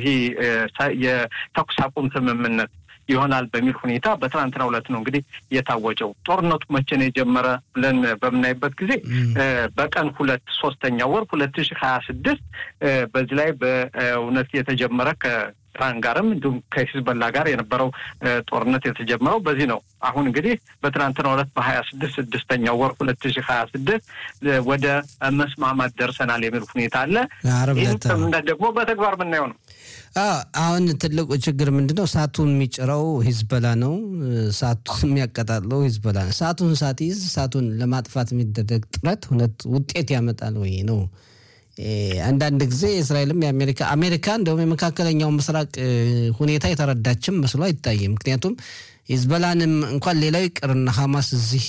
የዚህ የተኩስ አቁም ስምምነት ይሆናል በሚል ሁኔታ በትናንትናው ዕለት ነው እንግዲህ የታወጀው ጦርነቱ መቼ ነው የጀመረ ብለን በመናይበት ጊዜ በቀን 2/3 ወር 2026 በዚህ ላይ በእውነት የተጀመረ ከኢራን ጋርም እንዲሁም ከሂዝቦላ ጋር የነበረው ጦርነት የተጀመረው በዚህ ነው አሁን እንግዲህ በትናንትናው ዕለት በ26/6 ወር 2026 ወደ መስማማት ደርሰናል የሚል ሁኔታ አለ ይህም ደግሞ በተግባር ምናየው ነው አሁን ትልቁ ችግር ምንድነው ሳቱን የሚጭረው ሂዝቦላ ነው ሳቱን የሚያቀጣጥለው ሂዝቦላ ነው ሳቱን ለማጥፋት የሚደረግ ጥረት ውጤት ያመጣል ወይ ነው አንዳንድ ጊዜ እስራኤልም አሜሪካ እንደውም የመካከለኛው ምስራቅ ሁኔታ የተረዳችም መስሎ አይታየም ምክንያቱም ሂዝቦላንም እንኳን ሌላው ይቅርና ሐማስ እዚህ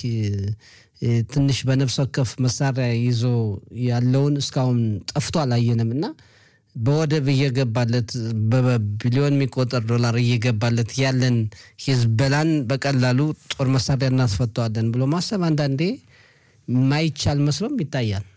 ትንሽ በነፍስ ወከፍ መሳሪያ ይዞ ያለውን እስካሁን ጠፍቶ አላየንምና በወደብ እየገባለት በቢሊዮን የሚቆጠር ዶላር እየገባለት ያለን ሂዝቦላን በቀላሉ ጦር መሳሪያ እናስፈታዋለን ብሎ ማሰብ አንዳንዴ ማይቻል መስሎም ይታያል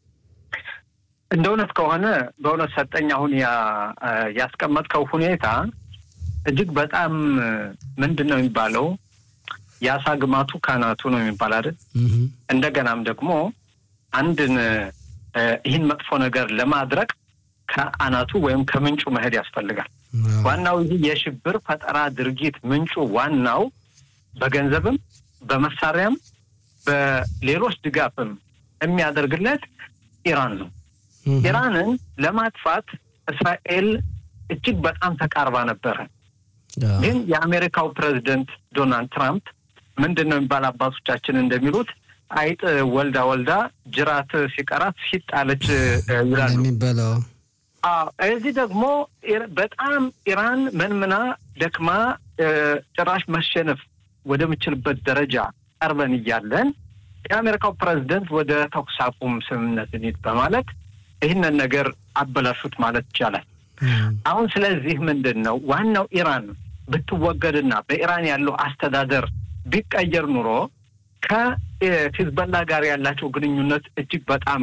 እንደውነት ከሆነ በእውነት ሰጠኝ አሁን ያስቀመጥከው ሁኔታ እጅግ በጣም ምንድነው የሚባለው ያሳግማቱ ካናቱ ነው የሚባል አይደል እንደገናም ደግሞ አንድን ይህን መጥፎ ነገር ለማድረግ ከአናቱ ወይም ከምንጩ መሄድ ያስፈልጋል ዋናው ይህ የሽብር ፈጠራ ድርጊት ምንጩ ዋናው በገንዘብም በመሳሪያም በሌሎች ድጋፍም የሚያደርግለት ኢራን ነው ኢራንን ለማጥፋት እስራኤል እጅግ በጣም ተቃርባ ነበር ግን የአሜሪካው ፕሬዝዳንት ዶናልድ ትራምፕ ምንድነው የሚባል አባቶቻችን እንደሚሉት አይጥ ወልዳ ጅራት ሲቀራት ሲጣለች ይላሉ የሚባለው እዚህ ደግሞ በጣም ኢራን መንምና ደክማ ጭራሽ መሸነፍ ወደምችልበት ደረጃ ቀርበን ይያለን የአሜሪካው ፕሬዝዳንት ወደ ተኩስ አቁም ስምምነት እንሂድ በማለት ይህንን ነገር አበላሹት ማለት ይቻላል አሁን ስለዚህ ምንድነው ዋናው ኢራን ብትወገድና በኢራን ያለው አስተዳደር ቢቀየር ኑሮ ከሂዝቦላ ጋር ያላቸው ግንኙነት እጅግ በጣም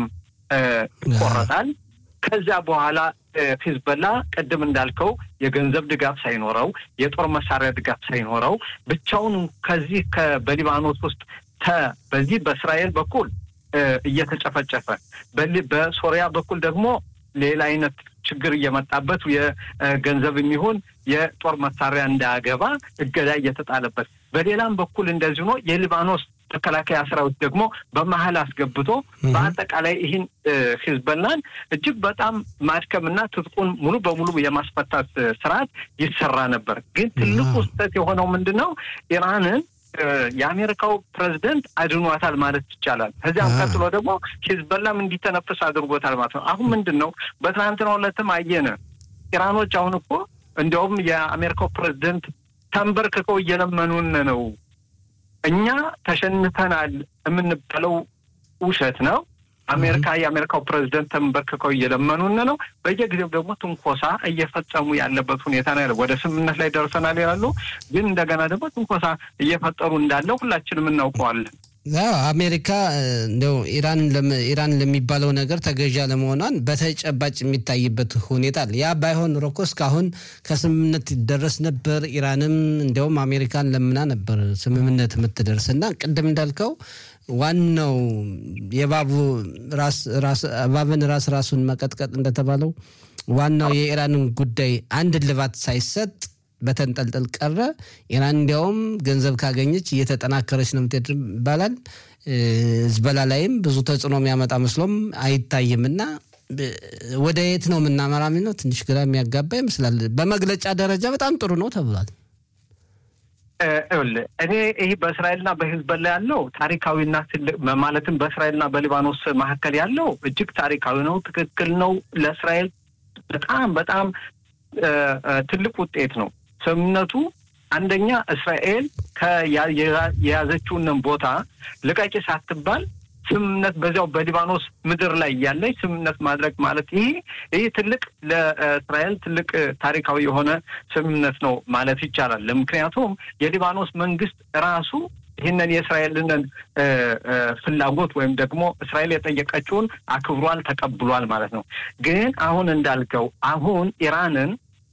ይቆረጣል ከዛ በኋላ ሂዝቦላ ቀደም እንዳልከው የገንዘብ ድጋፍ ሳይኖረው የጦር መሳሪያ ድጋፍ ሳይኖረው ብቻውን ከዚህ በሊባኖስ ውስጥ በዚህ በእስራኤል በኩል እየተጨፈጨፈ በሶሪያ በኩል ደግሞ ሌላ አይነት ችግር እየመጣበት የገንዘብ የሚሆን የጦር መሳሪያ እንዳያገባ እገዳ እየተጣለበት በሌላም በኩል እንደዚህ ነው የሊባኖስ ተከላካይ ሰራዊት ደግሞ በመሃል አስገብቶ በአጠቃላይ ይህን ሂዝቦላን እጅግ በጣም ማድከምና ትጥቁን ሙሉ በሙሉ የማስፈታት ስርዓት ይሰራ ነበር ግን ትልቁ ስህተት የሆነው ምንድነው ኢራንን የአሜሪካው ፕሬዝዳንት አድኗታል ማለት ይቻላል ከዚያም ቀጥሎ ደግሞ ሂዝቦላም እንዲተነፍስ አድርጎታል ማለት ነው አሁን ምንድነው በትናንትናው ዕለትም አየነ ኢራኖች አሁን እኮ እንደውም የአሜሪካው ፕሬዝዳንት ተንበርክከው እየለመኑን ነው እኛ ተሸንፈናል የምንባለው ውሸት ነው የአሜሪካው ፕሬዝዳንት ተንበርክከው እየለመኑን ነው በየጊዜው ደግሞ ትንኮሳ እየፈጸሙ ያለበት ሁኔታ ነው ወደ ስምምነት ላይ ደርሰናል ይላሉ ግን እንደገና ደግሞ ትንኮሳ እየፈጠሩ እንዳለው ሁላችንም እናውቀዋለን አሜሪካ እንደው ኢራን ለሚባለው ነገር ተገዣ ለመሆኗን በተጨባጭ የሚታይበት ሁኔታ አለ ያ ባይሆን ሮኮ እስካሁን ከስምምነት ይደረስ ነበር ኢራንም እንደውም አሜሪካን ለምና ነበር ስምምነት የምትደርስና ቀደም እንዳልከው ዋናው የባቡ ራሱን መቀጥቀጥ እንደተባለው ዋናው የኢራንን ጉዳይ አንድ ልባት ሳይሰጥ በተንጠልጠል ቀረ ኢራን እንዲያውም ገንዘብ ካገኘች እየተጠናከረች ነው የምትባላል ሂዝቦላ ላይም ብዙ ተጽዕኖ የሚያመጣ መስሎም አይታይምና ወደ የት ነው ምናመራ ነው ትንሽ ግራ የሚያጋባ ይመስላል በመግለጫ ደረጃ በጣም ጥሩ ነው ተብሏል እኔ ይሄ በእስራኤልና በሂዝቦላ ያለው ታሪካዊና ማለትም በእስራኤልና በሊባኖስ መካከል ያለው እጅግ ታሪካዊ ነው ትክክል ነው ለእስራኤል በጣም ትልቅ ውጤት ነው ስምምነቱ አንደኛ እስራኤል የያዘችውን ቦታ ለቃቂ ሳትባል ስምምነት በዚያው በሊባኖስ ምድር ላይ ያለች ስምምነት ማድረግ ማለት ይሄ ትልቅ ለእስራኤል ትልቅ ታሪካዊ የሆነ ስምምነት ነው ማለት ይቻላል ለምክንያቱም የሊባኖስ መንግስት ራሱ ይህንን የእስራኤልን ፍላጎት ወይም ደግሞ እስራኤል የጠየቀችውን አክብሯል ተቀብሏል ማለት ነው ግን አሁን እንዳልከው አሁን ኢራንን